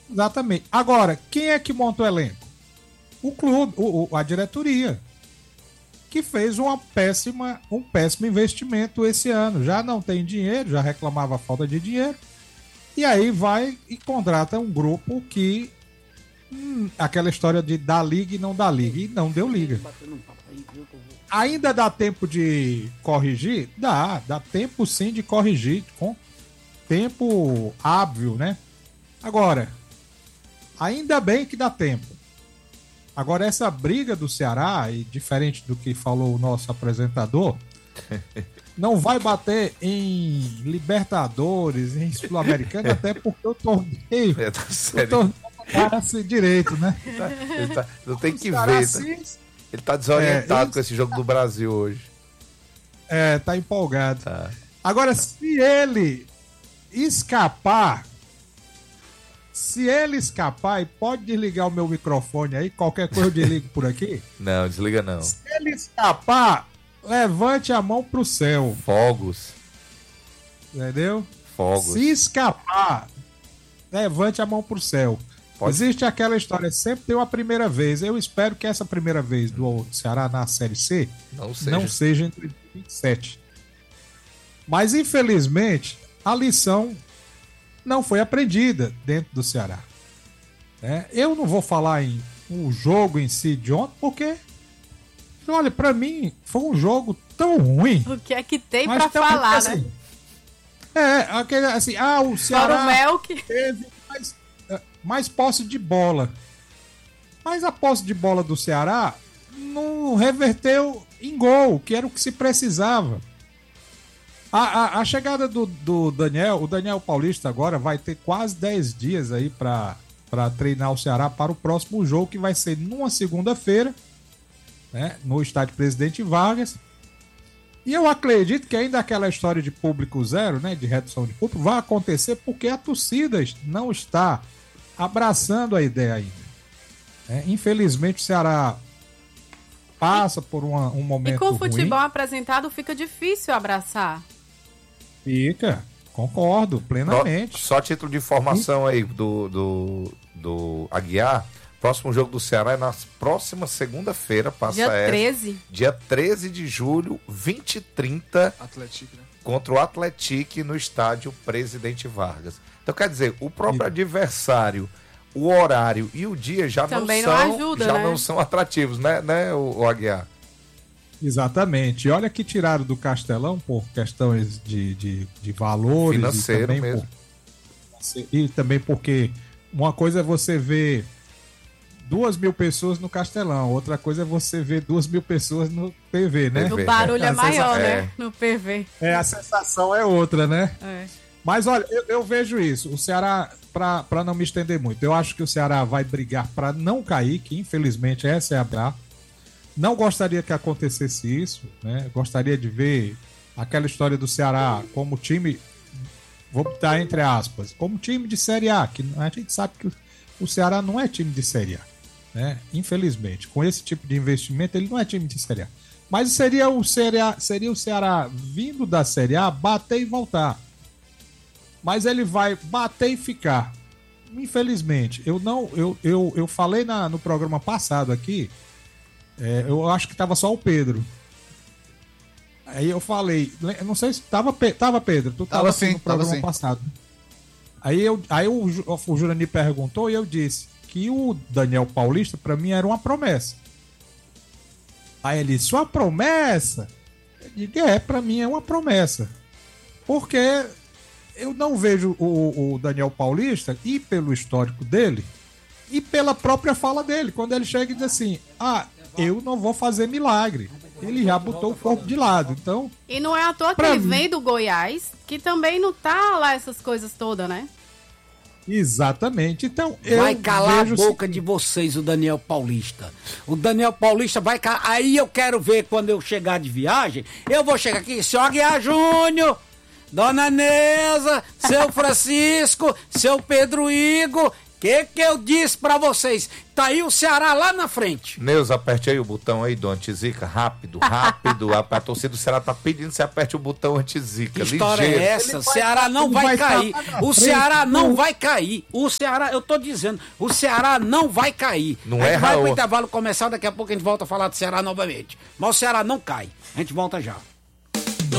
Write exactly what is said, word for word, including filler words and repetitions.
Exatamente. Agora, quem é que monta o elenco? O clube, o, o, a diretoria, que fez uma péssima, um péssimo investimento esse ano. Já não tem dinheiro, já reclamava a falta de dinheiro. E aí vai e contrata um grupo que... Hum, aquela história de dar liga e não dar liga. E não deu liga. Ainda dá tempo de corrigir? Dá. Dá tempo sim de corrigir. Com tempo hábil, né? Agora, ainda bem que dá tempo. Agora, essa briga do Ceará, e diferente do que falou o nosso apresentador, não vai bater em Libertadores, em Sul-Americana, até porque o torneio, É, tá o torneio parece direito, né? Ele tá, não tem Os que caras ver. Tá? assim, Ele tá desorientado É, com esse jogo do Brasil hoje. é, tá empolgado. Tá. Agora, se ele escapar, se ele escapar, e pode desligar o meu microfone aí, qualquer coisa eu desligo por aqui. Não, desliga não. Se ele escapar, levante a mão pro céu, Fogos. entendeu? Fogos. Se escapar, levante a mão pro céu. Pode- Existe aquela história, sempre tem uma primeira vez. Eu espero que essa primeira vez do Ceará na Série C Não seja. não seja em dois mil e vinte e sete. Mas, infelizmente, a lição não foi aprendida dentro do Ceará. né? Eu não vou falar em o jogo em si de ontem, porque, olha, pra mim foi um jogo tão ruim. O que é que tem mas pra tão- falar, assim, né? É, aquele assim, ah, o Fora Ceará o Melk. teve mais, eh, mais posse de bola. Mas a posse de bola do Ceará não reverteu em gol, que era o que se precisava. A, a, a chegada do, do Daniel, o Daniel Paulista agora vai ter quase dez dias aí para treinar o Ceará para o próximo jogo, que vai ser numa segunda-feira, né, no estádio Presidente Vargas. E eu acredito que ainda aquela história de público zero, né, de redução de público, vai acontecer porque a torcida não está abraçando a ideia ainda. né? Infelizmente o Ceará passa por uma, um momento E com o ruim. futebol apresentado fica difícil abraçar. Fica, concordo plenamente. Só título de informação aí do, do, do Aguiar. Próximo jogo do Ceará é na próxima segunda-feira, passa Dia essa, treze. dia treze de julho, vinte e trinta, Atlético, né? contra o Atlético no estádio Presidente Vargas. Então, quer dizer, o próprio E- adversário, o horário e o dia já Também não não são, ajuda, já né? não são atrativos, né, né o, o Aguiar? Exatamente. E olha que tiraram do Castelão por questões de, de, de valores. Financeiro e também mesmo. por- e também porque uma coisa é você ver duas mil pessoas no Castelão, outra coisa é você ver duas mil pessoas no T V, né? T V. O barulho é A maior, sensação- né? é. No P V. É, a sensação é outra, né? É. Mas olha, eu, eu vejo isso. O Ceará, para não me estender muito, eu acho que o Ceará vai brigar para não cair, que infelizmente essa é a brava. Não gostaria que acontecesse isso, né? Gostaria de ver aquela história do Ceará como time, vou botar entre aspas, como time de Série A, que a gente sabe que o, o Ceará não é time de Série A, né? Infelizmente, com esse tipo de investimento, ele não é time de Série A. Mas seria o Ceará, seria o Ceará vindo da Série A, bater e voltar. Mas ele vai bater e ficar. Infelizmente, eu não, eu, eu, eu falei na, no programa passado aqui. É, eu acho que tava só o Pedro. Aí eu falei, eu não sei se tava, tava Pedro, tu tava, Tava assim sim, no programa tava sim. passado. Aí, eu, aí o, Ju- o Jurani perguntou e eu disse que o Daniel Paulista pra mim era uma promessa. Aí ele disse, uma promessa? Eu digo, é, pra mim é uma promessa. Porque eu não vejo o, o Daniel Paulista, e pelo histórico dele, e pela própria fala dele, quando ele chega e diz assim, ah, eu não vou fazer milagre. Ele já botou o corpo de lado, então... E não é à toa que Pra ele mim- vem do Goiás, que também não tá lá essas coisas todas, né? Exatamente, então eu Vai calar a vejo boca o de vocês, o Daniel Paulista. O Daniel Paulista vai calar. Aí eu quero ver quando eu chegar de viagem. Eu vou chegar aqui, senhor Aguiar Júnior. Dona Neuza, seu Francisco, seu Pedro Igor, que que eu disse pra vocês? Tá aí o Ceará lá na frente. Neuza, aperte aí o botão aí do antizica, rápido, rápido. a, a torcida do Ceará tá pedindo que você aperte o botão antizica, Que história ligeiro. é essa? O Ceará não vai cair. O Ceará não vai cair. O Ceará, eu tô dizendo, o Ceará não vai cair. Não a gente é, vai pro Raul? intervalo comercial, daqui a pouco a gente volta a falar do Ceará novamente. Mas o Ceará não cai. A gente volta já.